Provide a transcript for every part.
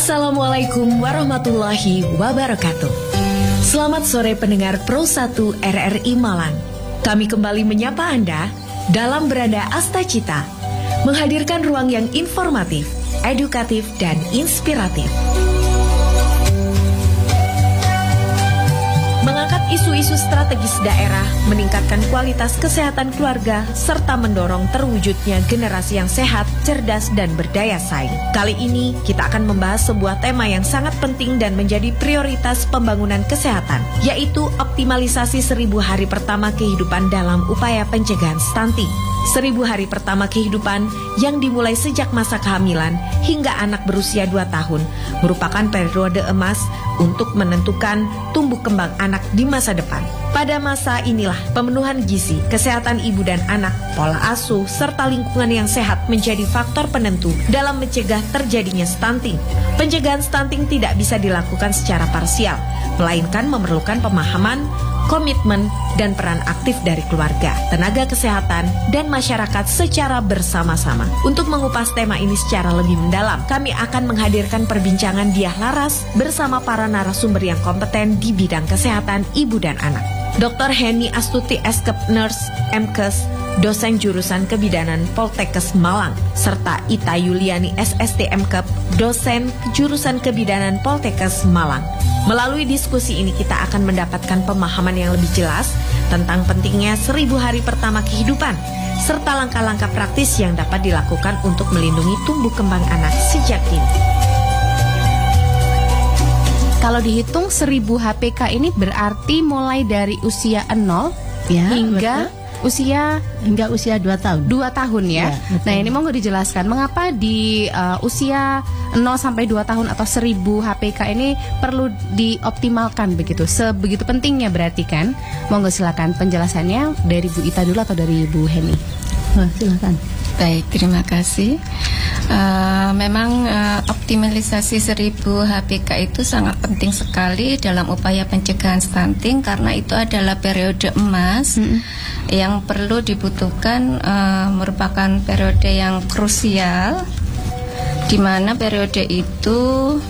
Assalamualaikum warahmatullahi wabarakatuh. Selamat sore pendengar Pro 1 RRI Malang. Kami kembali menyapa Anda dalam Beranda Asta Cita, menghadirkan ruang yang informatif, edukatif, dan inspiratif. Mengangkat isu-isu strategis daerah, meningkatkan kualitas kesehatan keluarga, serta mendorong terwujudnya generasi yang sehat, cerdas, dan berdaya saing. Kali ini kita akan membahas sebuah tema yang sangat penting dan menjadi prioritas pembangunan kesehatan, yaitu optimalisasi 1000 hari pertama kehidupan dalam upaya pencegahan stunting. 1000 hari pertama kehidupan yang dimulai sejak masa kehamilan hingga anak berusia 2 tahun merupakan periode emas untuk menentukan tumbuh kembang anak di masa depan. Pada masa inilah pemenuhan gizi, kesehatan ibu dan anak, pola asuh, serta lingkungan yang sehat menjadi faktor penentu dalam mencegah terjadinya stunting. Pencegahan stunting tidak bisa dilakukan secara parsial, melainkan memerlukan pemahaman, komitmen, dan peran aktif dari keluarga, tenaga kesehatan, dan masyarakat secara bersama-sama. Untuk mengupas tema ini secara lebih mendalam, kami akan menghadirkan perbincangan Diah Laras bersama para narasumber yang kompeten di bidang kesehatan ibu dan anak. Dr. Heni Astuti Eskep Nurse MKes, dosen jurusan kebidanan Poltekkes Malang, serta Ita Yuliani SST MKep, dosen jurusan kebidanan Poltekkes Malang. Melalui diskusi ini kita akan mendapatkan pemahaman yang lebih jelas tentang pentingnya 1000 hari pertama kehidupan, serta langkah-langkah praktis yang dapat dilakukan untuk melindungi tumbuh kembang anak sejak dini. Kalau dihitung 1000 HPK ini berarti mulai dari usia 0 ya, hingga usia 2 tahun. 2 tahun ya. Nah, ini mau dijelaskan mengapa di usia 0 sampai 2 tahun atau 1000 HPK ini perlu dioptimalkan begitu. Sebegitu pentingnya berarti kan. Monggo silakan penjelasannya dari Bu Ita dulu atau dari Bu Heni. Silakan. Baik, terima kasih. Memang optimalisasi 1000 HPK itu sangat penting sekali dalam upaya pencegahan stunting karena itu adalah periode emas yang perlu dibutuhkan, merupakan periode yang krusial di mana periode itu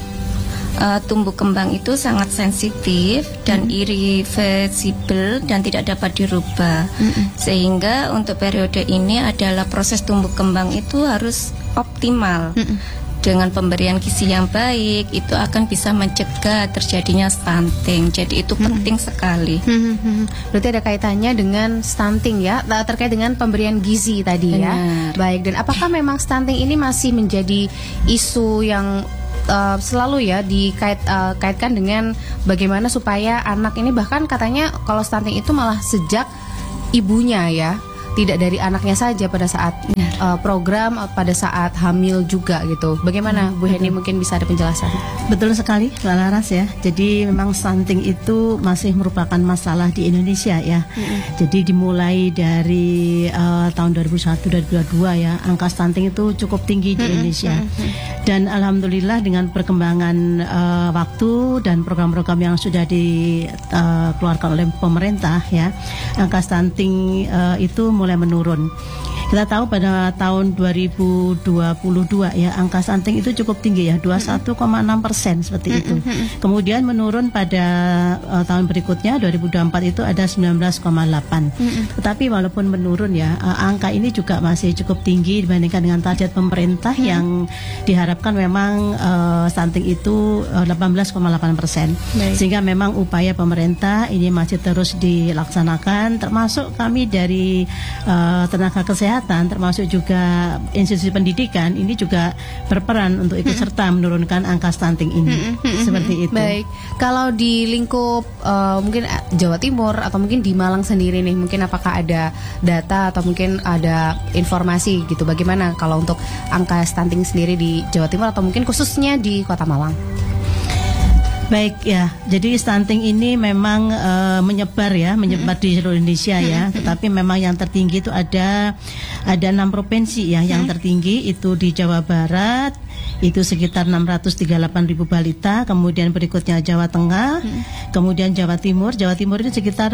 tumbuh kembang itu sangat sensitif dan irreversible dan tidak dapat dirubah. Sehingga untuk periode ini adalah proses tumbuh kembang itu harus optimal. Dengan pemberian gizi yang baik itu akan bisa mencegah terjadinya stunting. Jadi itu penting sekali. Berarti ada kaitannya dengan stunting ya, terkait dengan pemberian gizi tadi. Benar. Ya. Baik, dan apakah memang stunting ini masih menjadi isu yang selalu ya dikaitkan dengan bagaimana supaya anak ini, bahkan katanya kalau stunting itu malah sejak ibunya ya, tidak dari anaknya saja pada saat program, pada saat hamil juga gitu. Bagaimana Bu Heni, mungkin bisa ada penjelasan? Betul sekali Mbak Laras ya. Jadi memang stunting itu masih merupakan masalah di Indonesia ya. Jadi dimulai dari tahun 2001-2022 ya, angka stunting itu cukup tinggi di Indonesia. Dan alhamdulillah dengan perkembangan waktu dan program-program yang sudah dikeluarkan oleh pemerintah ya, angka stunting itu mulai menurun. Kita tahu pada tahun 2022 ya, angka stunting itu cukup tinggi ya, 21,6% seperti itu. Kemudian menurun pada tahun berikutnya 2024 itu ada 19,8. Tetapi walaupun menurun ya, angka ini juga masih cukup tinggi dibandingkan dengan target pemerintah yang diharapkan memang stunting itu 18,8%. Sehingga memang upaya pemerintah ini masih terus dilaksanakan, termasuk kami dari tenaga kesehatan, termasuk juga institusi pendidikan ini juga berperan untuk ikut serta menurunkan angka stunting ini. Seperti itu. Baik, kalau di lingkup mungkin Jawa Timur atau mungkin di Malang sendiri nih, mungkin apakah ada data atau mungkin ada informasi gitu bagaimana kalau untuk angka stunting sendiri di Jawa Timur atau mungkin khususnya di Kota Malang? Baik ya, jadi stunting ini memang menyebar di seluruh Indonesia ya. Tetapi memang yang tertinggi itu ada 6 provinsi ya. Yang tertinggi itu di Jawa Barat, itu sekitar 638.000 balita, kemudian berikutnya Jawa Tengah, kemudian Jawa Timur ini sekitar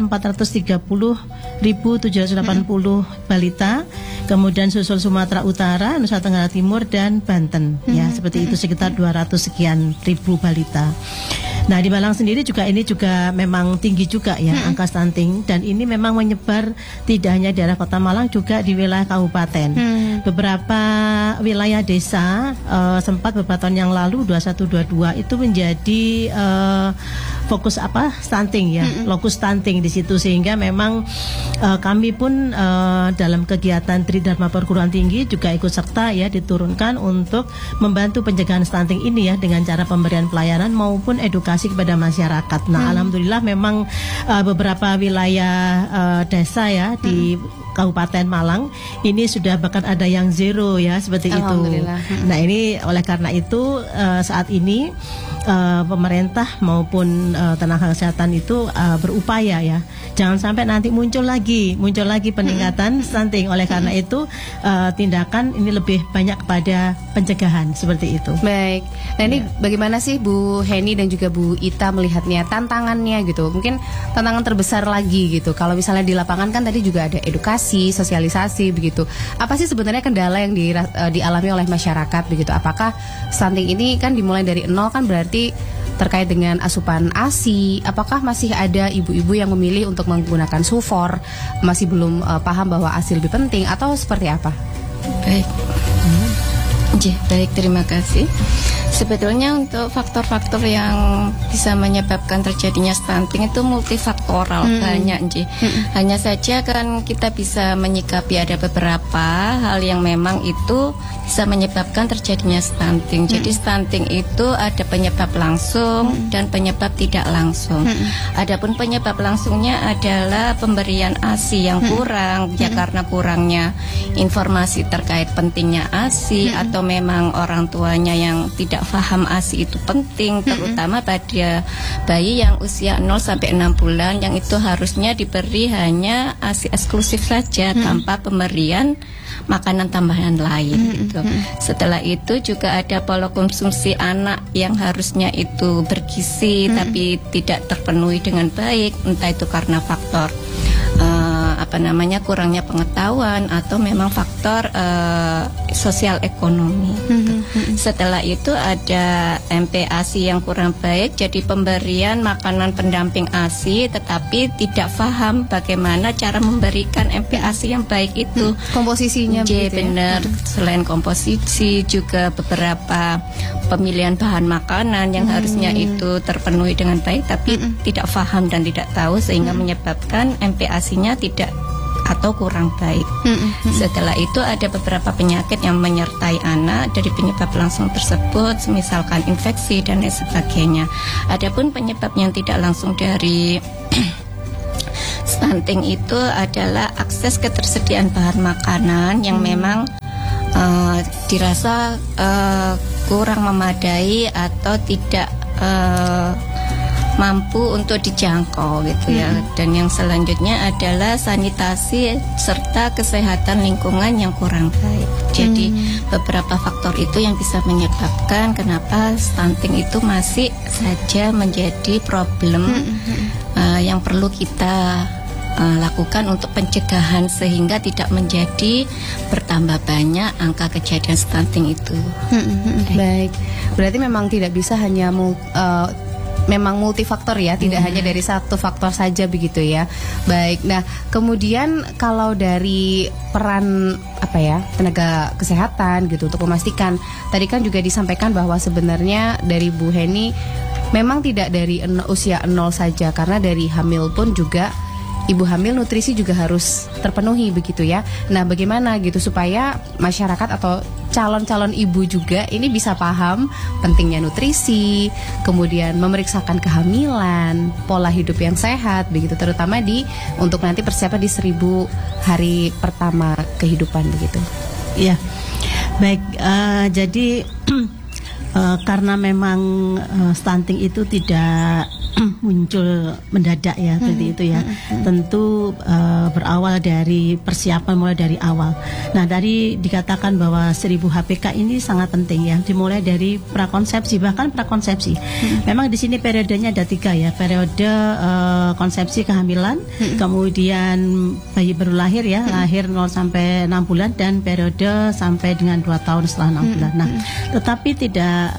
430.780 balita, kemudian susul Sumatera Utara, Nusa Tenggara Timur dan Banten, ya seperti itu sekitar 200 sekian ribu balita. Nah di Malang sendiri juga ini juga memang tinggi juga ya angka stunting, dan ini memang menyebar tidak hanya di daerah Kota Malang, juga di wilayah kabupaten. Beberapa wilayah desa sempat beberapa tahun yang lalu 2122 itu menjadi fokus stunting ya, lokus stunting di situ, sehingga memang kami pun dalam kegiatan Tridharma Perguruan Tinggi juga ikut serta ya, diturunkan untuk membantu pencegahan stunting ini ya, dengan cara pemberian pelayanan maupun edukasi kepada masyarakat. Nah, alhamdulillah memang beberapa wilayah desa ya di Kabupaten Malang ini sudah bahkan ada yang zero ya, seperti itu. Nah, ini oleh karena itu saat ini pemerintah maupun tenaga kesehatan itu berupaya ya, jangan sampai nanti muncul lagi peningkatan stunting. Oleh karena itu tindakan ini lebih banyak kepada pencegahan, seperti itu. Baik. Nah ini bagaimana sih Bu Heni dan juga Bu Ita melihatnya, tantangannya gitu? Mungkin tantangan terbesar lagi gitu. Kalau misalnya di lapangan kan tadi juga ada edukasi, sosialisasi begitu. Apa sih sebenarnya kendala yang dialami oleh masyarakat begitu? Apakah stunting ini kan dimulai dari nol, kan berarti terkait dengan asupan ASI, apakah masih ada ibu-ibu yang memilih untuk menggunakan sufor, masih belum paham bahwa ASI lebih penting, atau seperti apa? Baik. Baik, terima kasih. Sebetulnya untuk faktor-faktor yang bisa menyebabkan terjadinya stunting itu multifaktoral, banyak. Hanya saja kan kita bisa menyikapi ada beberapa hal yang memang itu bisa menyebabkan terjadinya stunting. Jadi stunting itu ada penyebab langsung dan penyebab tidak langsung. Adapun penyebab langsungnya adalah pemberian ASI yang kurang, ya karena kurangnya informasi terkait pentingnya ASI, atau memang orang tuanya yang tidak paham ASI itu penting, terutama pada bayi yang usia 0 sampai 6 bulan yang itu harusnya diberi hanya ASI eksklusif saja tanpa pemberian makanan tambahan lain gitu. Setelah itu juga ada pola konsumsi anak yang harusnya itu bergizi tapi tidak terpenuhi dengan baik, entah itu karena faktor kurangnya pengetahuan atau memang faktor sosial ekonomi. Setelah itu ada MPASI yang kurang baik, jadi pemberian makanan pendamping ASI tetapi tidak paham bagaimana cara memberikan MPASI yang baik itu. Komposisinya benar. Selain komposisi juga beberapa pemilihan bahan makanan yang harusnya itu terpenuhi dengan baik tapi tidak paham dan tidak tahu, sehingga menyebabkan MPASI-nya tidak atau kurang baik. Setelah itu ada beberapa penyakit yang menyertai anak dari penyebab langsung tersebut, misalkan infeksi dan lain sebagainya. Adapun penyebab yang tidak langsung dari stunting itu adalah akses ketersediaan bahan makanan yang memang dirasa kurang memadai atau tidak mampu untuk dijangkau gitu ya. Dan yang selanjutnya adalah sanitasi serta kesehatan lingkungan yang kurang baik. Jadi beberapa faktor itu yang bisa menyebabkan kenapa stunting itu masih saja menjadi problem yang perlu kita lakukan untuk pencegahan sehingga tidak menjadi bertambah banyak angka kejadian stunting itu. Baik. Berarti memang tidak bisa hanya memang multifaktor ya, tidak hanya dari satu faktor saja begitu ya. Baik. Nah, kemudian kalau dari peran tenaga kesehatan gitu untuk memastikan, tadi kan juga disampaikan bahwa sebenarnya dari Bu Heni memang tidak dari usia 0 saja, karena dari hamil pun juga ibu hamil nutrisi juga harus terpenuhi begitu ya. Nah, bagaimana gitu supaya masyarakat atau calon-calon ibu juga ini bisa paham pentingnya nutrisi, kemudian memeriksakan kehamilan, pola hidup yang sehat begitu, terutama untuk nanti persiapan di 1000 hari pertama kehidupan begitu. Iya. Baik, jadi karena memang stunting itu tidak muncul mendadak ya, seperti itu ya. Tentu berawal dari persiapan mulai dari awal. Nah, dari dikatakan bahwa 1000 HPK ini sangat penting ya, dimulai dari prakonsepsi, bahkan prakonsepsi. Memang di sini periodenya ada 3 ya, periode konsepsi kehamilan, kemudian bayi baru lahir ya, lahir 0 sampai 6 bulan, dan periode sampai dengan 2 tahun setelah 6 bulan. Nah, tetapi tidak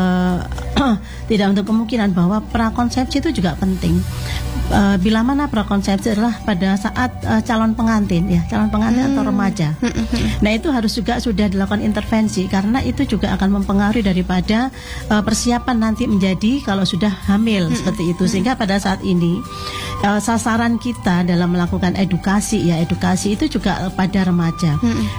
untuk kemungkinan bahwa prakonsepsi itu juga penting. Bila mana prakonsepsi adalah pada saat calon pengantin ya, calon pengantin atau remaja. Nah, itu harus juga sudah dilakukan intervensi, karena itu juga akan mempengaruhi daripada persiapan nanti menjadi kalau sudah hamil seperti itu. Sehingga pada saat ini sasaran kita dalam melakukan edukasi ya, edukasi itu juga pada remaja,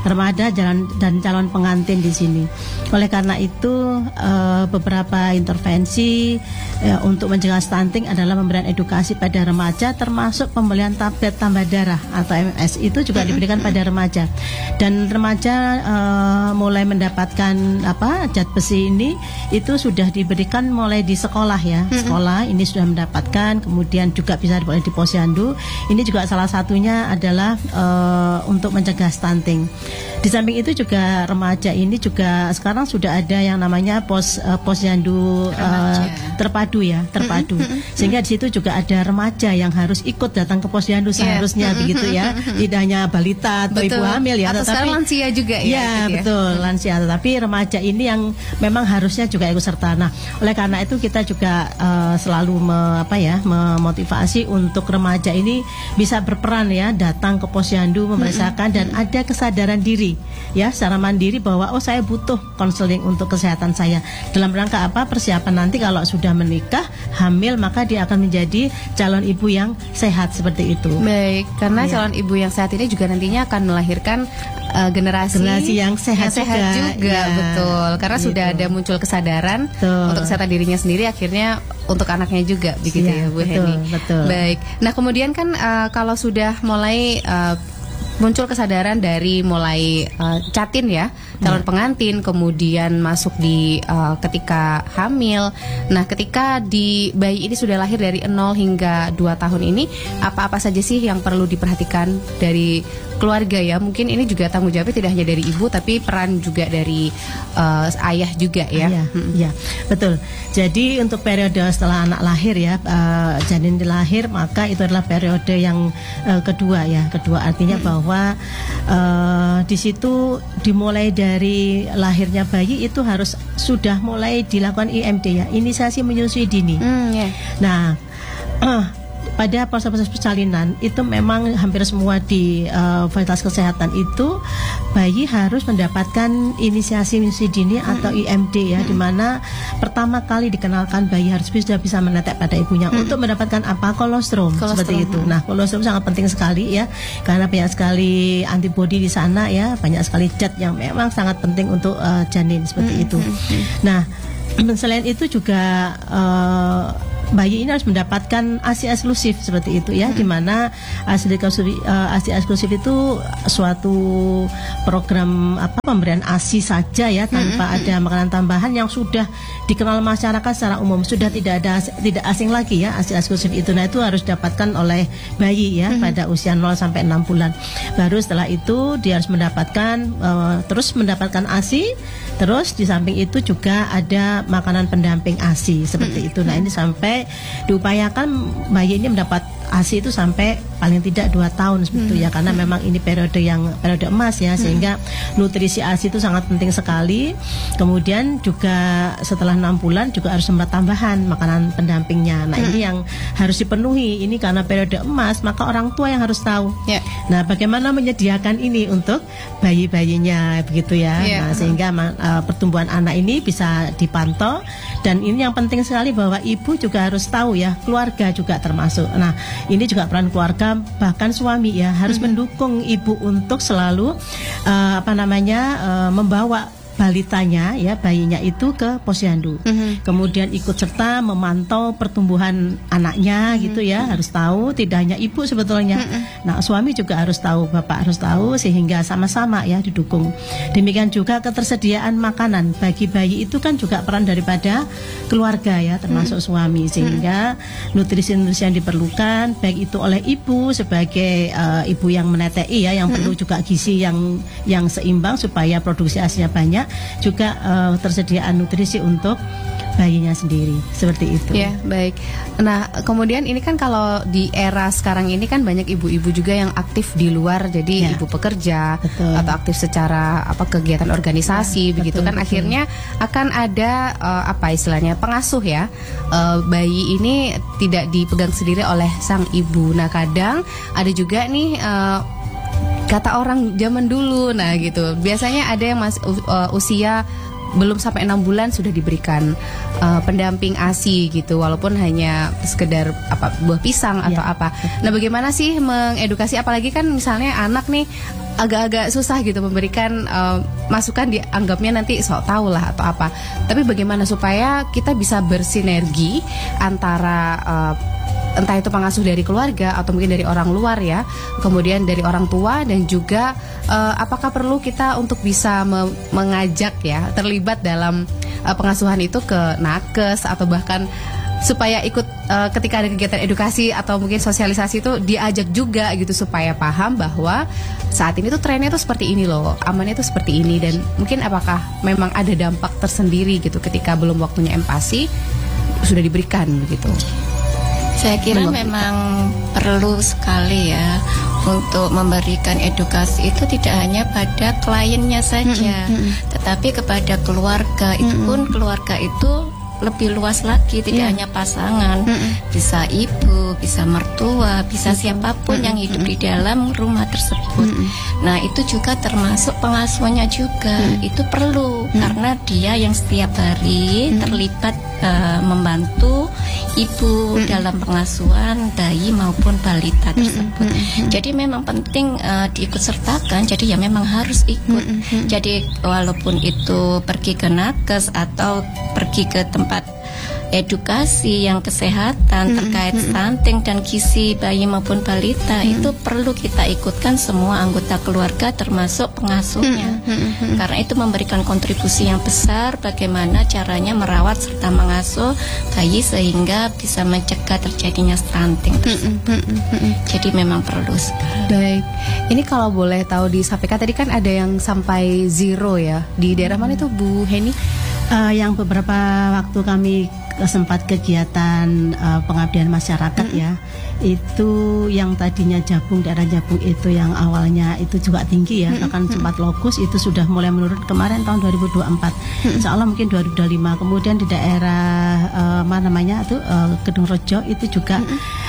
dan calon pengantin di sini. Oleh karena itu beberapa intervensi untuk mencegah stunting adalah memberikan edukasi pada remaja, termasuk pembelian tablet tambah darah atau MMS itu juga diberikan pada remaja. Dan remaja mulai mendapatkan zat besi ini itu sudah diberikan mulai di sekolah ya. Sekolah ini sudah mendapatkan, kemudian juga bisa boleh di posyandu. Ini juga salah satunya adalah untuk mencegah stunting. Di samping itu juga remaja ini juga sekarang sudah ada yang namanya posyandu terpadu ya, terpadu. Sehingga di situ juga ada remaja yang harus ikut datang ke posyandu seharusnya begitu ya. Tidak hanya balita atau ibu hamil ya, atau tetapi lansia juga ya. Ya, gitu betul, lansia. Tetapi remaja ini yang memang harusnya juga ikut serta. Nah, oleh karena itu kita juga selalu memotivasi untuk remaja ini bisa berperan ya, datang ke posyandu memeriksakan dan ada kesadaran diri ya, secara mandiri bahwa saya butuh konseling untuk kesehatan saya. Dalam rangka apa? Persiapan nanti kalau sudah menikah, hamil, maka dia akan menjadi calon ibu yang sehat seperti itu. Baik, karena calon ibu yang sehat ini juga nantinya akan melahirkan generasi yang sehat juga. Ya, betul. Karena gitu. Sudah ada muncul kesadaran untuk kesehatan dirinya sendiri, akhirnya untuk anaknya juga begitu ya, Bu Heni. Betul. Baik. Nah, kemudian kan kalau sudah mulai muncul kesadaran dari mulai catin ya, calon pengantin, kemudian masuk di ketika hamil. Nah, ketika di bayi ini sudah lahir dari 0 hingga 2 tahun ini, apa-apa saja sih yang perlu diperhatikan dari keluarga ya? Mungkin ini juga tanggung jawabnya tidak hanya dari ibu, tapi peran juga dari ayah juga ya. Iya, betul. Jadi untuk periode setelah anak lahir ya, janin dilahir, maka itu adalah periode yang kedua ya. Kedua artinya bahwa di situ dimulai dari lahirnya bayi itu harus sudah mulai dilakukan IMD ya, inisiasi menyusui dini. Nah, pada proses persalinan itu memang hampir semua di fasilitas kesehatan itu bayi harus mendapatkan inisiasi menyusui dini atau IMD ya, di mana pertama kali dikenalkan bayi harus bisa menetek pada ibunya untuk mendapatkan kolostrum seperti itu. Nah, kolostrum sangat penting sekali ya, karena banyak sekali antibodi di sana ya, banyak sekali zat yang memang sangat penting untuk janin seperti itu. Nah, selain itu juga bayi ini harus mendapatkan ASI eksklusif seperti itu ya, di mana ASI eksklusif itu suatu program pemberian ASI saja ya, tanpa ada makanan tambahan, yang sudah dikenal masyarakat secara umum, sudah tidak asing lagi ya ASI eksklusif itu. Nah, itu harus didapatkan oleh bayi ya pada usia 0 sampai 6 bulan. Baru setelah itu dia harus mendapatkan terus mendapatkan ASI. Terus di samping itu juga ada makanan pendamping ASI seperti itu. Nah, ini sampai diupayakan bayi ini mendapat ASI itu sampai paling tidak 2 tahun seperti itu ya, karena memang ini periode emas ya, sehingga nutrisi ASI itu sangat penting sekali. Kemudian juga setelah 6 bulan juga harus memberi tambahan makanan pendampingnya. Nah, ini yang harus dipenuhi. Ini karena periode emas, maka orang tua yang harus tahu. Nah, bagaimana menyediakan ini untuk bayi-bayinya begitu ya. Nah, sehingga pertumbuhan anak ini bisa dipantau. Dan ini yang penting sekali bahwa ibu juga harus tahu ya, keluarga juga termasuk. Nah, ini juga peran keluarga, bahkan suami ya harus mendukung ibu untuk selalu membawa balitanya ya, bayinya itu ke posyandu. Kemudian ikut serta memantau pertumbuhan anaknya gitu ya, harus tahu, tidak hanya ibu sebetulnya. Nah, suami juga harus tahu, bapak harus tahu, sehingga sama-sama ya didukung. Demikian juga ketersediaan makanan bagi bayi itu kan juga peran daripada keluarga ya, termasuk suami, sehingga nutrisi-nutrisi yang diperlukan baik itu oleh ibu sebagai ibu yang menetei ya, yang perlu juga gizi yang seimbang supaya produksi ASIA banyak, juga tersediaan nutrisi untuk bayinya sendiri, seperti itu. Ya, baik. Nah, kemudian ini kan kalau di era sekarang ini kan banyak ibu-ibu juga yang aktif di luar, jadi ibu pekerja, betul, atau aktif secara kegiatan organisasi, begitu kan, betul. Akhirnya akan ada apa istilahnya, pengasuh ya. Bayi ini tidak dipegang sendiri oleh sang ibu. Nah, kadang ada juga nih kata orang zaman dulu, nah gitu. Biasanya ada yang usia belum sampai 6 bulan sudah diberikan pendamping ASI gitu, walaupun hanya sekedar buah pisang atau apa. Nah, bagaimana sih mengedukasi, apalagi kan misalnya anak nih agak-agak susah gitu memberikan masukan, dianggapnya nanti sok tahu lah atau apa. Tapi bagaimana supaya kita bisa bersinergi antara entah itu pengasuh dari keluarga atau mungkin dari orang luar ya, kemudian dari orang tua, dan juga apakah perlu kita untuk bisa mengajak ya, terlibat dalam pengasuhan itu ke nakes, atau bahkan supaya ikut ketika ada kegiatan edukasi atau mungkin sosialisasi itu diajak juga gitu, supaya paham bahwa saat ini tuh trennya tuh seperti ini loh, amannya tuh seperti ini, dan mungkin apakah memang ada dampak tersendiri gitu ketika belum waktunya empasi sudah diberikan begitu. Saya kira memang perlu sekali ya untuk memberikan edukasi itu tidak hanya pada kliennya saja, tetapi kepada keluarga. Itu pun keluarga itu lebih luas lagi, tidak hanya pasangan, bisa ibu, bisa mertua, bisa siapapun yang hidup di dalam rumah tersebut. Nah, itu juga termasuk pengasuhnya juga. Itu perlu, karena dia yang setiap hari terlibat membantu ibu dalam pengasuhan bayi maupun balita tersebut. Jadi memang penting diikutsertakan. Jadi ya memang harus ikut. Jadi walaupun itu pergi ke nakes atau pergi ke tempat edukasi yang kesehatan terkait stunting dan gizi bayi maupun balita, itu perlu kita ikutkan semua anggota keluarga termasuk pengasuhnya, karena itu memberikan kontribusi yang besar bagaimana caranya merawat serta mengasuh bayi sehingga bisa mencegah terjadinya stunting tersebut. Jadi memang perlu sekali. Baik, ini kalau boleh tahu disampaikan, tadi kan ada yang sampai 0 ya, di daerah mana itu Bu Heni? Yang beberapa waktu kami sempat kegiatan pengabdian masyarakat ya, itu yang tadinya Jabung, daerah Jabung itu yang awalnya itu juga tinggi ya, bahkan sempat lokus, itu sudah mulai menurun kemarin tahun 2024, insya Allah mungkin 2025. Kemudian di daerah Kedung Rejo itu juga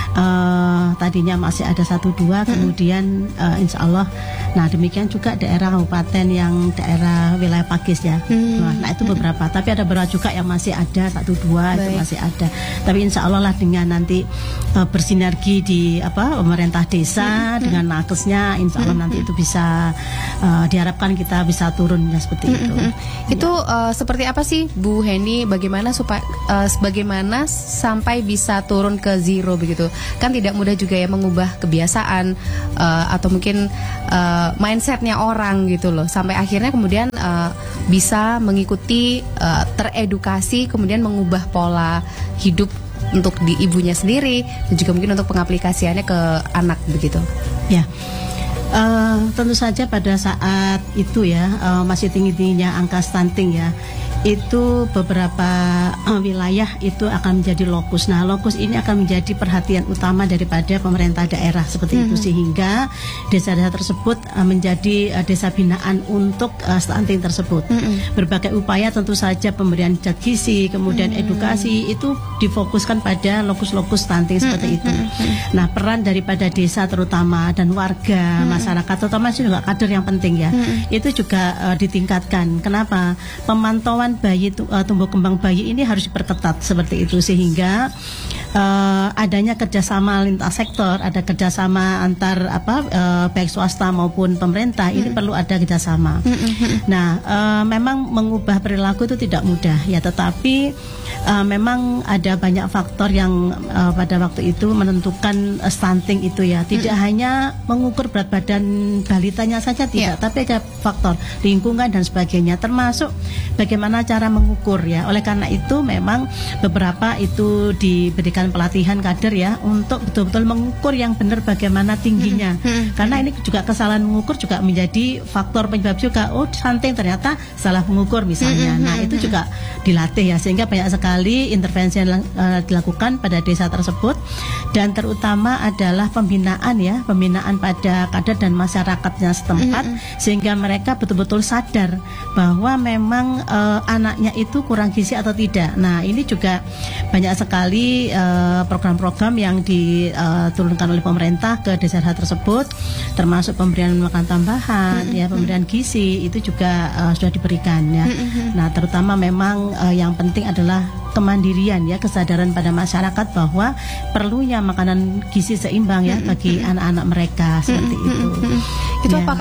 tadinya masih ada 1-2, kemudian insya Allah. Nah, demikian juga daerah kabupaten yang daerah wilayah Pakis ya. Nah, itu beberapa, tapi ada beberapa juga yang masih ada 1-2 itu masih ada. Tapi insya Allah lah dengan nanti bersinergi di pemerintah desa dengan nakesnya, insya Allah nanti itu bisa diharapkan kita bisa turun ya, seperti itu. Itu seperti apa sih Bu Heni? Bagaimana bagaimana sampai bisa turun ke 0 begitu? Kan tidak mudah juga ya mengubah kebiasaan atau mungkin mindsetnya orang gitu loh, sampai akhirnya kemudian bisa mengikuti teredukasi, kemudian mengubah pola hidup untuk di ibunya sendiri, dan juga mungkin untuk pengaplikasiannya ke anak begitu. Ya, tentu saja pada saat itu ya masih tinggi-tingginya angka stunting ya, itu beberapa wilayah itu akan menjadi lokus. Nah, lokus ini akan menjadi perhatian utama daripada pemerintah daerah seperti itu, sehingga desa-desa tersebut menjadi desa binaan untuk stunting tersebut. Berbagai upaya tentu saja pemberian zat gizi, kemudian edukasi itu difokuskan pada lokus-lokus stunting seperti itu. Nah, peran daripada desa terutama dan warga masyarakat, terutama juga kader yang penting ya, itu juga ditingkatkan. Kenapa? Pemantauan pengawasan bayi tumbuh kembang bayi ini harus diperketat seperti itu, sehingga adanya kerjasama lintas sektor, ada kerjasama antar baik swasta maupun pemerintah, ini perlu ada kerjasama. Nah, memang mengubah perilaku itu tidak mudah ya, tetapi memang ada banyak faktor yang pada waktu itu menentukan stunting itu ya. Tidak hanya mengukur berat badan balitanya saja tidak, tapi ada faktor lingkungan dan sebagainya, termasuk bagaimana cara mengukur ya. Oleh karena itu memang beberapa itu diberikan pelatihan kader ya untuk betul-betul mengukur yang benar bagaimana tingginya. Karena ini juga kesalahan mengukur juga menjadi faktor penyebab juga. Oh, stunting ternyata salah mengukur misalnya. Nah, itu juga dilatih ya, sehingga banyak sekali intervensi yang dilakukan pada desa tersebut, dan terutama adalah pembinaan ya, pembinaan pada kader dan masyarakatnya setempat, sehingga mereka betul-betul sadar bahwa memang anaknya itu kurang gizi atau tidak. Nah, ini juga banyak sekali program-program yang diturunkan oleh pemerintah ke desa-desa tersebut, termasuk pemberian makan tambahan ya, pemberian gizi itu juga sudah diberikan ya. Nah, terutama memang yang penting adalah kemandirian ya, kesadaran pada masyarakat bahwa perlunya makanan gizi seimbang ya bagi anak-anak mereka seperti itu. Itu ya.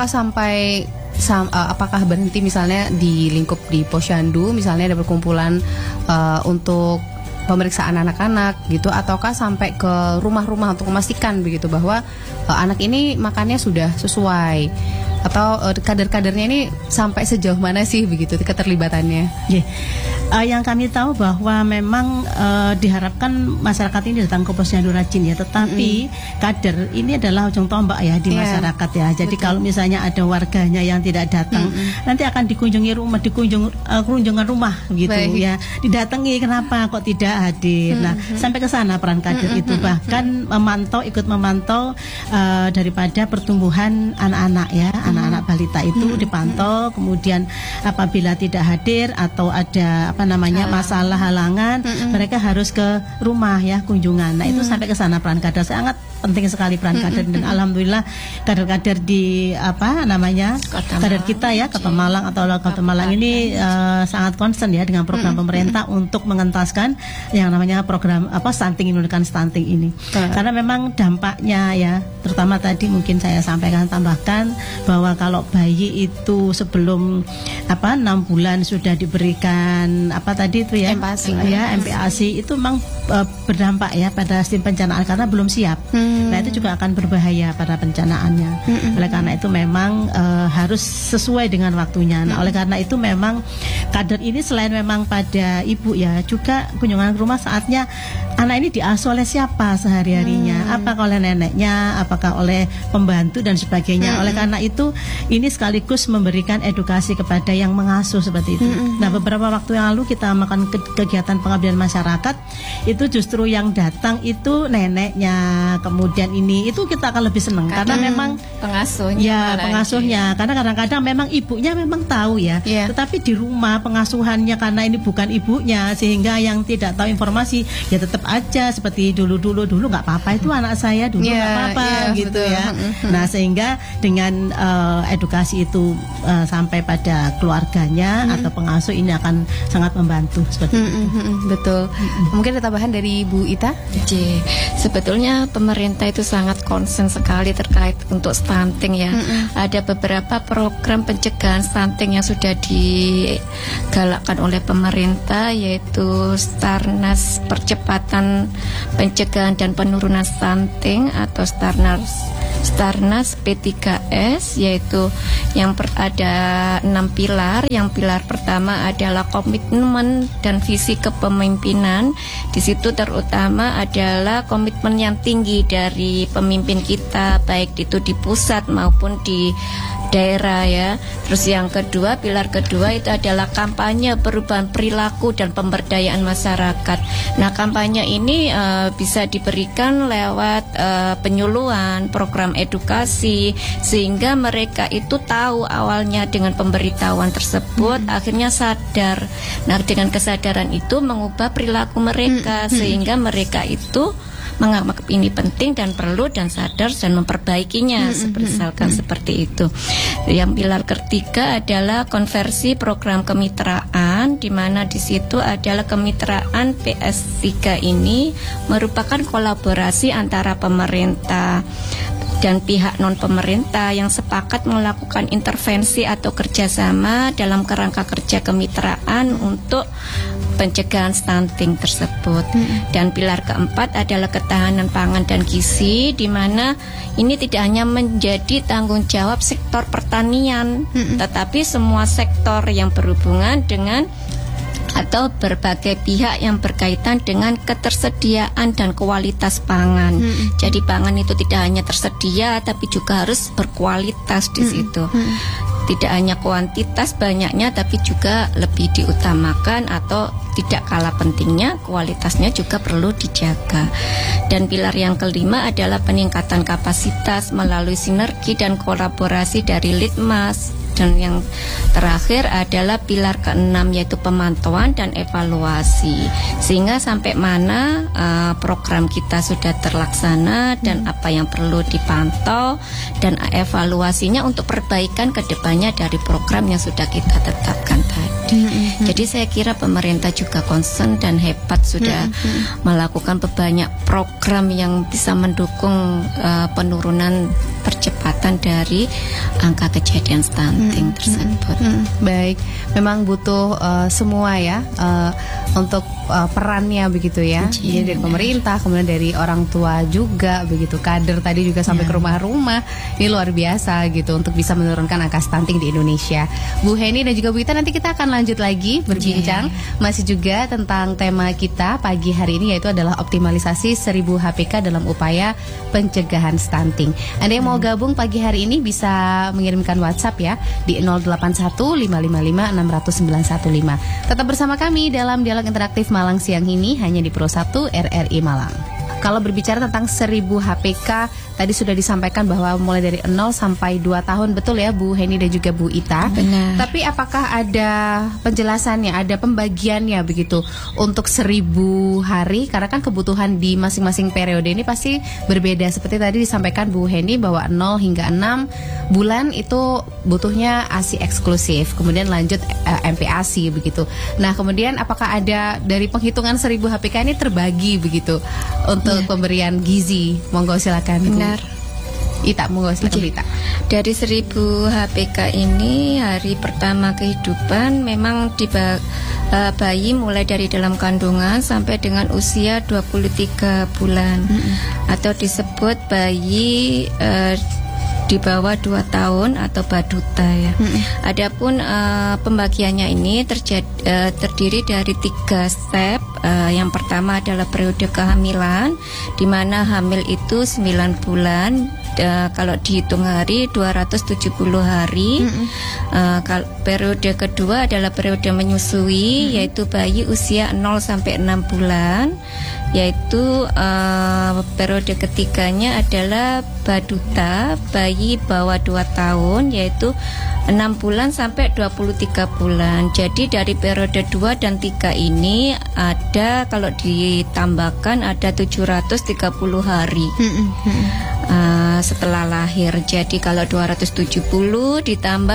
Apakah berhenti misalnya di lingkup di Posyandu, misalnya ada perkumpulan untuk pemeriksaan anak-anak gitu, ataukah sampai ke rumah-rumah untuk memastikan begitu bahwa anak ini makannya sudah sesuai, atau kader-kadernya ini sampai sejauh mana sih begitu keterlibatannya? Yang kami tahu bahwa memang diharapkan masyarakat ini datang ke Posyandu rajin ya, tetapi kader ini adalah ujung tombak ya di masyarakat ya. Jadi kalau misalnya ada warganya yang tidak datang, nanti akan dikunjungi rumah, kunjungan rumah gitu ya, didatangi kenapa kok tidak hadir. Nah, sampai ke sana peran kader itu, bahkan ikut memantau daripada pertumbuhan anak-anak ya, anak-anak balita itu dipantau, kemudian apabila tidak hadir atau ada masalah halangan, mereka harus ke rumah ya, kunjungan. Nah, itu sampai ke sana peran kader, sangat penting sekali peran kader, dan alhamdulillah kader-kader di kader kita ya, Kota Malang atau Kota Malang ini sangat concern ya dengan program pemerintah untuk mengentaskan yang namanya program stunting, menurunkan stunting ini. Karena memang dampaknya ya, terutama tadi mungkin saya tambahkan bahwa kalau bayi itu sebelum 6 bulan sudah diberikan MPASI itu memang berdampak ya pada sistem pencernaan karena belum siap. Nah, itu juga akan berbahaya pada pencernaaannya. Oleh karena itu memang harus sesuai dengan waktunya. Nah, oleh karena itu memang kader ini selain memang pada ibu ya, juga kunjungan ke rumah saatnya anak ini diasuh oleh siapa sehari-harinya, apakah oleh neneknya, apakah oleh pembantu dan sebagainya. Oleh karena itu ini sekaligus memberikan edukasi kepada yang mengasuh seperti itu. Nah, beberapa waktu yang lalu kita melakukan kegiatan pengabdian masyarakat, itu justru yang datang itu neneknya, kemudian itu kita akan lebih senang karena memang pengasuhnya karena kadang-kadang memang ibunya memang tahu ya, tetapi di rumah pengasuhannya karena ini bukan ibunya, sehingga yang tidak tahu informasi ya tetap aja seperti dulu nggak apa-apa, itu anak saya dulu nggak apa-apa gitu betul. Ya. Nah, sehingga dengan edukasi itu sampai pada keluarganya atau pengasuh, ini akan sangat membantu seperti itu. Betul. Mungkin ada tambahan dari Bu Ita? Sebetulnya pemerintah itu sangat concern sekali terkait untuk stunting ya. Ada beberapa program pencegahan stunting yang sudah digalakkan oleh pemerintah, yaitu Starnas Percepatan Pencegahan dan Penurunan Stunting atau Starnas P3S, yaitu yang ada 6 pilar. Yang pilar pertama adalah komitmen dan visi kepemimpinan. Di situ terutama adalah komitmen yang tinggi dari pemimpin kita, baik itu di pusat maupun di daerah ya. Terus yang kedua, pilar kedua itu adalah kampanye perubahan perilaku dan pemberdayaan masyarakat. Nah, kampanye ini bisa diberikan lewat penyuluhan, program edukasi, sehingga mereka itu tahu awalnya dengan pemberitahuan tersebut, akhirnya sadar. Nah, dengan kesadaran itu mengubah perilaku mereka, sehingga mereka itu menganggap ini penting dan perlu dan sadar dan memperbaikinya, misalkan seperti itu. Yang pilar ketiga adalah konversi program kemitraan, di mana di situ adalah kemitraan PS3 ini merupakan kolaborasi antara pemerintah dan pihak non-pemerintah yang sepakat melakukan intervensi atau kerjasama dalam kerangka kerja kemitraan untuk pencegahan stunting tersebut. Dan pilar keempat adalah ketahanan pangan dan gizi, di mana ini tidak hanya menjadi tanggung jawab sektor pertanian, tetapi semua sektor yang berhubungan dengan atau berbagai pihak yang berkaitan dengan ketersediaan dan kualitas pangan. Jadi pangan itu tidak hanya tersedia, tapi juga harus berkualitas di situ. Tidak hanya kuantitas banyaknya, tapi juga lebih diutamakan, atau tidak kalah pentingnya kualitasnya juga perlu dijaga. Dan pilar yang kelima adalah peningkatan kapasitas melalui sinergi dan kolaborasi dari Litmas. Dan yang terakhir adalah pilar keenam, yaitu pemantauan dan evaluasi, sehingga sampai mana program kita sudah terlaksana dan apa yang perlu dipantau dan evaluasinya untuk perbaikan kedepannya dari program yang sudah kita tetapkan tadi. Jadi saya kira pemerintah juga concern dan hebat, sudah melakukan banyak program yang bisa mendukung penurunan percepatan dari angka kejadian stunting tersebut. Baik, memang butuh semua ya untuk perannya begitu ya. Jadi dari pemerintah, kemudian dari orang tua juga begitu, kader tadi juga sampai ke rumah-rumah. Ini luar biasa gitu untuk bisa menurunkan angka stunting di Indonesia. Bu Heni dan juga Bu Ita, nanti kita akan lanjut lagi berbincang masih juga tentang tema kita pagi hari ini, yaitu adalah optimalisasi 1000 HPK dalam upaya pencegahan stunting. Anda yang mau gabung pagi hari ini bisa mengirimkan WhatsApp ya di 081555560915. Tetap bersama kami dalam dialog interaktif Malang siang ini hanya di Pro 1 RRI Malang. Kalau berbicara tentang 1000 HPK, tadi sudah disampaikan bahwa mulai dari 0 sampai 2 tahun, betul ya Bu Heni dan juga Bu Ita? Benar. Tapi apakah ada penjelasannya, ada pembagiannya begitu untuk 1000 hari? Karena kan kebutuhan di masing-masing periode ini pasti berbeda. Seperti tadi disampaikan Bu Heni bahwa 0 hingga 6 bulan itu butuhnya ASI eksklusif, kemudian lanjut MPASI begitu. Nah kemudian apakah ada dari penghitungan 1000 HPK ini terbagi begitu untuk pemberian gizi? Monggo silakan. Benar. Ita, monggo silakan Ita. Dari 1000 HPK ini, hari pertama kehidupan memang bayi mulai dari dalam kandungan sampai dengan usia 23 bulan, atau disebut bayi di bawah 2 tahun atau baduta ya. Adapun pembagiannya ini terdiri dari 3 step. Yang pertama adalah periode kehamilan, di mana hamil itu 9 bulan. Kalau dihitung hari 270 hari. Periode kedua adalah periode menyusui, yaitu bayi usia 0 sampai 6 bulan. Yaitu periode ketiganya adalah baduta, bayi bawah 2 tahun, yaitu 6 bulan sampai 23 bulan. Jadi dari periode 2 dan 3 ini ada, kalau ditambahkan ada 730 hari setelah lahir. Jadi kalau 270 ditambah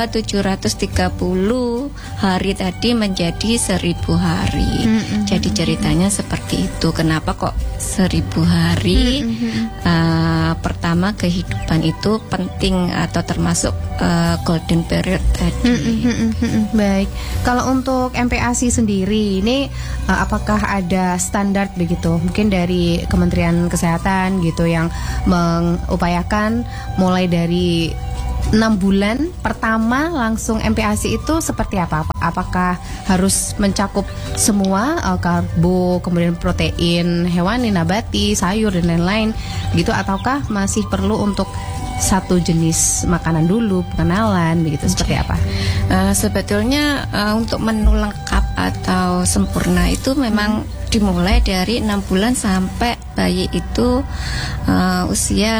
730 hari tadi menjadi 1000 hari. Jadi ceritanya seperti itu. Kenapa kok 1000 hari? Pertama, kehidupan itu penting atau termasuk golden period tadi. Baik. Kalau untuk MPASI sendiri ini apakah ada standar begitu? Mungkin dari Kementerian Kesehatan gitu yang mengupayakan mulai dari 6 bulan pertama langsung MPASI itu seperti apa? Apakah harus mencakup semua karbo, kemudian protein hewani, nabati, sayur dan lain-lain gitu, ataukah masih perlu untuk satu jenis makanan dulu, pengenalan begitu, seperti apa? Sebetulnya untuk menu lengkap atau sempurna itu memang dimulai dari 6 bulan sampai bayi itu usia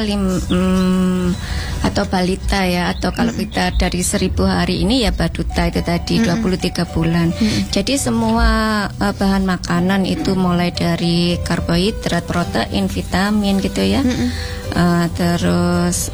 atau balita ya, atau kalau kita dari 1000 hari ini ya baduta itu tadi 23 bulan. Jadi semua bahan makanan itu mulai dari karbohidrat, protein, vitamin gitu ya. Terus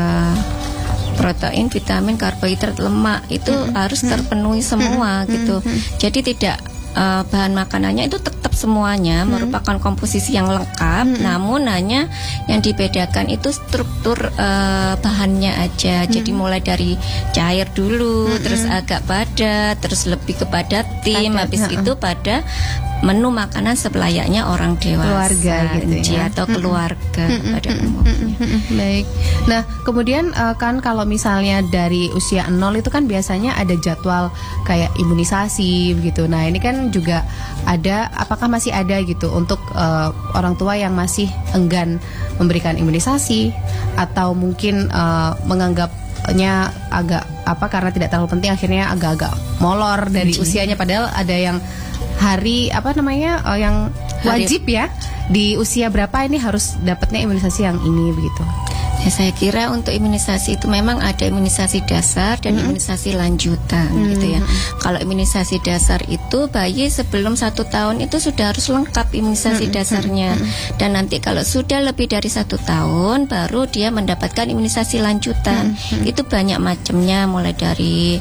protein, vitamin, karbohidrat, lemak itu harus terpenuhi semua gitu. Jadi tidak bahan makanannya itu tetap semuanya merupakan komposisi yang lengkap, namun hanya yang dibedakan itu struktur bahannya aja. Jadi mulai dari cair dulu, terus agak padat, terus lebih kepada tim, habis itu pada menu makanan selayaknya orang dewasa, keluarga gitu ya, atau keluarga pada umumnya. Baik. Nah, kemudian kan kalau misalnya dari usia 0 itu kan biasanya ada jadwal kayak imunisasi begitu. Nah, ini kan juga ada, apakah masih ada gitu untuk orang tua yang masih enggan memberikan imunisasi atau mungkin menganggapnya agak karena tidak terlalu penting akhirnya agak-agak molor dari usianya, padahal ada yang hari yang wajib ya di usia berapa ini harus dapatnya imunisasi yang ini begitu. Ya, saya kira untuk imunisasi itu memang ada imunisasi dasar dan imunisasi lanjutan gitu ya. Kalau imunisasi dasar itu bayi sebelum 1 tahun itu sudah harus lengkap imunisasi dasarnya, dan nanti kalau sudah lebih dari 1 tahun baru dia mendapatkan imunisasi lanjutan. Itu banyak macamnya, mulai dari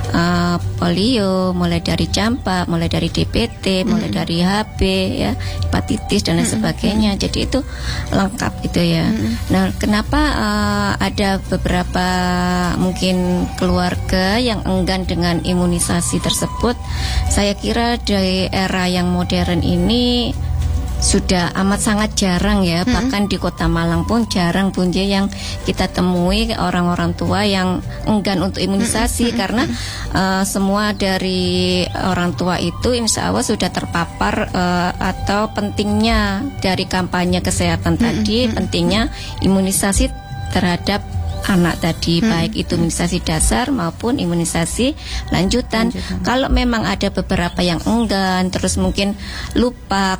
polio, mulai dari campak, mulai dari DPT, mulai dari HB ya, hepatitis dan lain sebagainya. Jadi itu lengkap gitu ya. Nah, kenapa ada beberapa mungkin keluarga yang enggan dengan imunisasi tersebut? Saya kira dari era yang modern ini sudah amat sangat jarang ya, bahkan di Kota Malang pun jarang Bunje yang kita temui orang-orang tua yang enggan untuk imunisasi, karena semua dari orang tua itu insya Allah sudah terpapar atau pentingnya dari kampanye kesehatan tadi, pentingnya imunisasi terhadap anak tadi, baik itu imunisasi dasar maupun imunisasi lanjutan. Kalau memang ada beberapa yang enggan, terus mungkin lupa,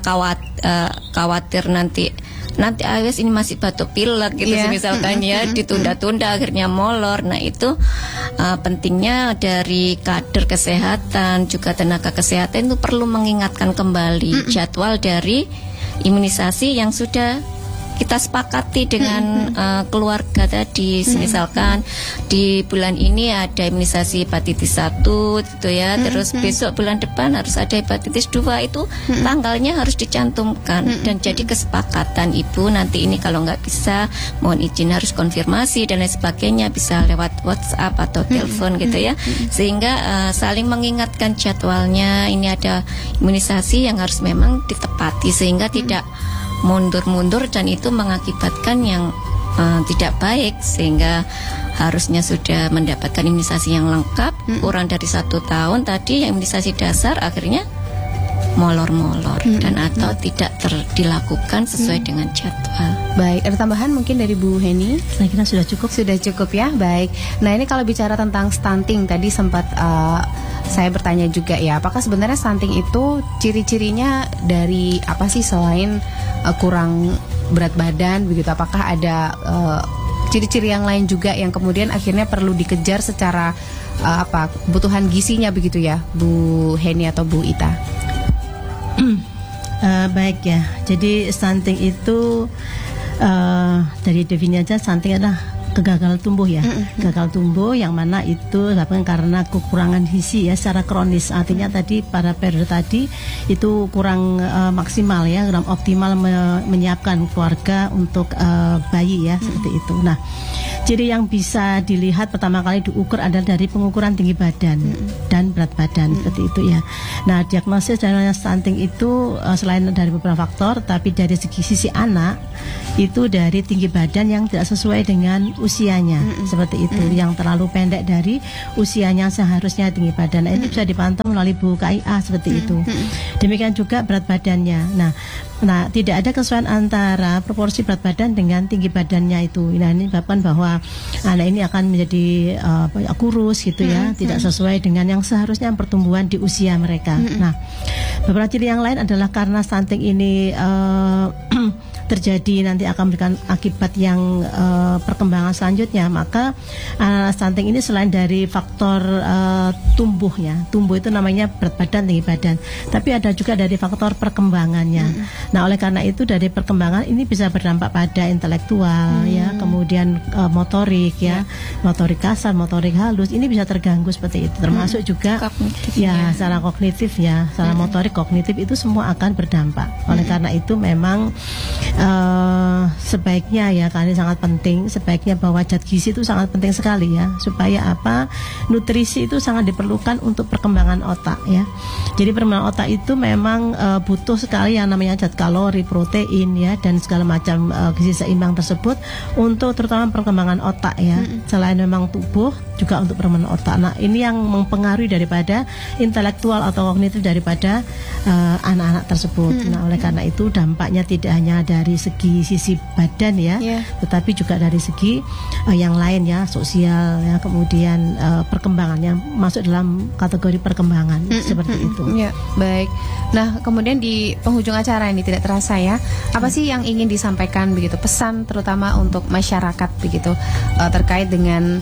khawatir nanti AWS ini masih batuk pilek gitu misalkan ya, ditunda-tunda akhirnya molor. Nah itu pentingnya dari kader kesehatan juga tenaga kesehatan itu perlu mengingatkan kembali jadwal dari imunisasi yang sudah kita sepakati dengan keluarga tadi. Misalkan di bulan ini ada imunisasi hepatitis 1 gitu ya, terus besok bulan depan harus ada hepatitis 2, itu tanggalnya harus dicantumkan, dan jadi kesepakatan ibu nanti ini kalau nggak bisa mohon izin harus konfirmasi dan lain sebagainya, bisa lewat WhatsApp atau telepon gitu ya, sehingga saling mengingatkan jadwalnya. Ini ada imunisasi yang harus memang ditepati sehingga tidak mundur-mundur, dan itu mengakibatkan yang tidak baik, sehingga harusnya sudah mendapatkan imunisasi yang lengkap, kurang dari 1 tahun tadi yang imunisasi dasar akhirnya molor-molor dan atau tidak dilakukan sesuai dengan jadwal. Baik, ada tambahan mungkin dari Bu Heni? Saya kira sudah cukup. Sudah cukup ya, baik. Nah ini kalau bicara tentang stunting tadi sempat saya bertanya juga ya, apakah sebenarnya stunting itu ciri-cirinya dari apa sih selain kurang berat badan begitu? Apakah ada ciri-ciri yang lain juga yang kemudian akhirnya perlu dikejar secara kebutuhan gizinya begitu ya, Bu Heni atau Bu Ita? Baik ya, jadi stunting itu dari definisi aja stunting adalah kegagalan tumbuh ya, gagal tumbuh yang mana itu disebabkan karena kekurangan gizi ya secara kronis. Artinya tadi pada periode tadi itu kurang maksimal ya, kurang optimal menyiapkan keluarga untuk bayi ya, seperti itu. Nah, ciri yang bisa dilihat pertama kali diukur adalah dari pengukuran tinggi badan dan berat badan, seperti itu ya. Nah, diagnosis dari stunting itu selain dari beberapa faktor, tapi dari sisi anak itu dari tinggi badan yang tidak sesuai dengan usianya, seperti itu, yang terlalu pendek dari usianya seharusnya tinggi badan. Nah, itu bisa dipantau melalui buku KIA seperti itu. Demikian juga berat badannya. Nah, Nah, tidak ada kesesuaian antara proporsi berat badan dengan tinggi badannya itu. Nah, ini menyebabkan bahwa anak ini akan menjadi kurus gitu ya, tidak sesuai dengan yang seharusnya pertumbuhan di usia mereka. Nah, beberapa ciri yang lain adalah karena stunting ini terjadi nanti akan memberikan akibat yang perkembangan selanjutnya, maka stunting ini selain dari faktor tumbuhnya, tumbuh itu namanya berat badan, tinggi badan, tapi ada juga dari faktor perkembangannya. Nah, oleh karena itu dari perkembangan ini bisa berdampak pada intelektual ya, kemudian motorik ya, motorik kasar, motorik halus, ini bisa terganggu seperti itu, termasuk juga ya secara kognitif ya, secara motorik kognitif itu semua akan berdampak. Oleh karena itu memang sebaiknya ya, karena ini sangat penting, sebaiknya bahwa zat gizi itu sangat penting sekali ya, supaya apa, nutrisi itu sangat diperlukan untuk perkembangan otak ya. Jadi perkembangan otak itu memang butuh sekali yang namanya zat kalori, protein ya, dan segala macam gizi seimbang tersebut untuk terutama perkembangan otak ya. Selain memang tubuh, juga untuk perkembangan otak. Nah, ini yang mempengaruhi daripada intelektual atau kognitif daripada anak-anak tersebut. Nah, oleh karena itu dampaknya tidak hanya dari segi sisi badan ya, tetapi juga dari segi yang lain ya, sosial ya, kemudian perkembangan yang masuk dalam kategori perkembangan seperti itu. Ya, baik. Nah, kemudian di penghujung acara ini tidak terasa ya, apa sih yang ingin disampaikan begitu, pesan terutama untuk masyarakat begitu terkait dengan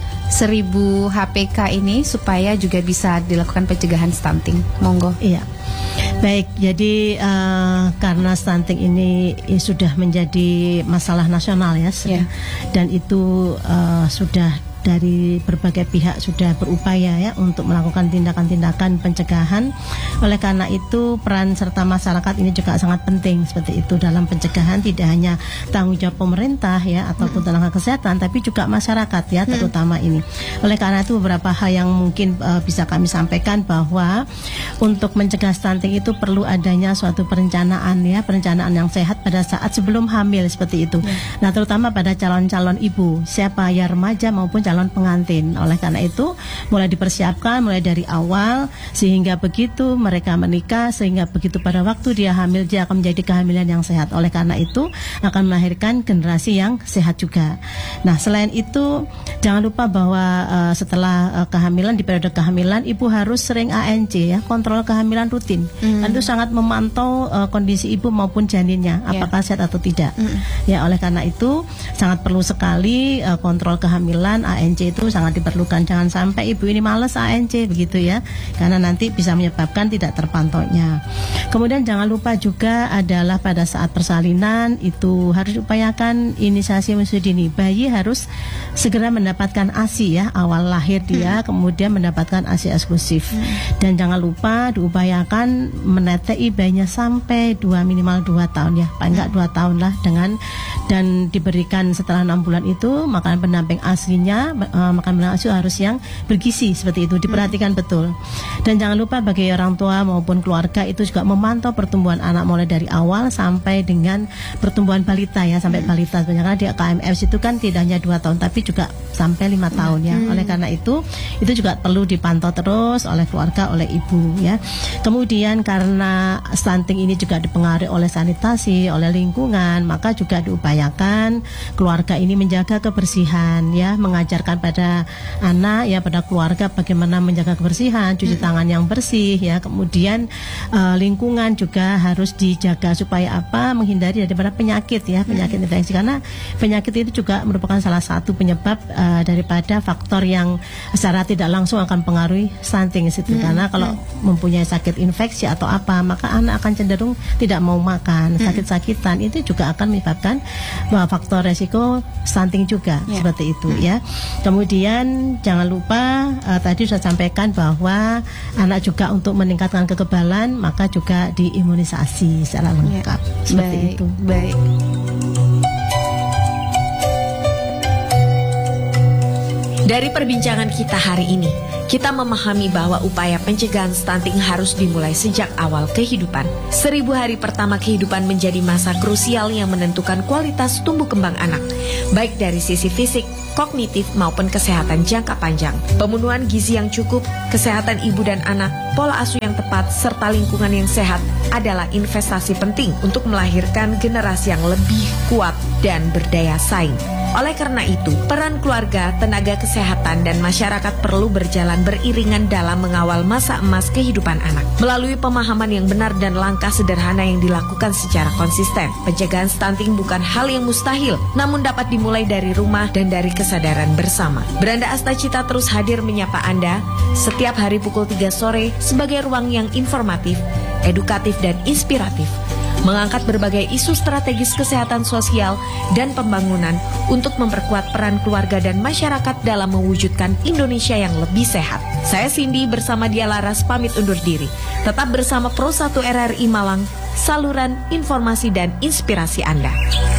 1000 HPK ini supaya juga bisa dilakukan pencegahan stunting. Monggo. Iya. Baik, jadi karena stunting ini sudah menjadi masalah nasional ya, dan itu sudah dari berbagai pihak sudah berupaya ya untuk melakukan tindakan-tindakan pencegahan. Oleh karena itu peran serta masyarakat ini juga sangat penting seperti itu dalam pencegahan, tidak hanya tanggung jawab pemerintah ya ataupun tenaga kesehatan, tapi juga masyarakat ya terutama ini. Oleh karena itu beberapa hal yang mungkin bisa kami sampaikan, bahwa untuk mencegah stunting itu perlu adanya suatu perencanaan ya, perencanaan yang sehat pada saat sebelum hamil seperti itu. Nah, terutama pada calon-calon ibu, siapa ya, remaja maupun calon pengantin. Oleh karena itu mulai dipersiapkan mulai dari awal, sehingga begitu mereka menikah, sehingga begitu pada waktu dia hamil, dia akan menjadi kehamilan yang sehat. Oleh karena itu akan melahirkan generasi yang sehat juga. Nah, selain itu jangan lupa bahwa setelah kehamilan, di periode kehamilan ibu harus sering ANC ya, kontrol kehamilan rutin. Dan itu sangat memantau kondisi ibu maupun janinnya apakah sehat atau tidak. Ya, oleh karena itu sangat perlu sekali kontrol kehamilan, ANC itu sangat diperlukan. Jangan sampai ibu ini males ANC begitu ya, karena nanti bisa menyebabkan tidak terpantaunya. Kemudian jangan lupa juga adalah pada saat persalinan itu harus diupayakan inisiasi usia dini. Bayi harus segera mendapatkan ASI ya, awal lahir dia kemudian mendapatkan ASI eksklusif. Dan jangan lupa diupayakan menetei bayinya sampai minimal 2 tahun ya, paling enggak 2 tahun lah, dan diberikan setelah 6 bulan itu makanan pendamping aslinya, makanan asuh harus yang bergizi seperti itu, diperhatikan betul. Dan jangan lupa bagi orang tua maupun keluarga itu juga memantau pertumbuhan anak mulai dari awal sampai dengan pertumbuhan balita ya, sampai balita sebenarnya, karena di KMF itu kan tidak hanya 2 tahun tapi juga sampai 5 tahun ya. Oleh karena itu juga perlu dipantau terus oleh keluarga, oleh ibu ya. Kemudian karena stunting ini juga dipengaruhi oleh sanitasi, oleh lingkungan, maka juga diupayakan keluarga ini menjaga kebersihan ya, mengajarkan pada anak ya, pada keluarga bagaimana menjaga kebersihan, cuci tangan yang bersih ya. Kemudian lingkungan juga harus dijaga supaya apa, menghindari daripada penyakit ya, penyakit infeksi, karena penyakit itu juga merupakan salah satu penyebab daripada faktor yang secara tidak langsung akan pengaruhi stunting itu. Karena kalau mempunyai sakit infeksi atau apa, maka anak akan cenderung tidak mau makan, sakit-sakitan, itu juga akan menyebabkan faktor resiko stunting juga seperti itu ya. Kemudian jangan lupa tadi sudah sampaikan bahwa anak juga untuk meningkatkan kekebalan, maka juga diimunisasi secara lengkap seperti itu. Baik. Dari perbincangan kita hari ini, kita memahami bahwa upaya pencegahan stunting harus dimulai sejak awal kehidupan. 1000 hari pertama kehidupan menjadi masa krusial yang menentukan kualitas tumbuh kembang anak, baik dari sisi fisik, kognitif maupun kesehatan jangka panjang. Pemenuhan gizi yang cukup, kesehatan ibu dan anak, pola asuh yang tepat, serta lingkungan yang sehat adalah investasi penting untuk melahirkan generasi yang lebih kuat dan berdaya saing. Oleh karena itu, peran keluarga, tenaga kesehatan, dan masyarakat perlu berjalan beriringan dalam mengawal masa emas kehidupan anak. Melalui pemahaman yang benar dan langkah sederhana yang dilakukan secara konsisten, pencegahan stunting bukan hal yang mustahil, namun dapat dimulai dari rumah dan dari kesadaran bersama. Beranda Astacita terus hadir menyapa Anda setiap hari pukul 3 sore sebagai ruang yang informatif, edukatif, dan inspiratif, mengangkat berbagai isu strategis kesehatan sosial dan pembangunan untuk memperkuat peran keluarga dan masyarakat dalam mewujudkan Indonesia yang lebih sehat. Saya Cindy bersama Dia Laras pamit undur diri. Tetap bersama Pro 1 RRI Malang, saluran informasi dan inspirasi Anda.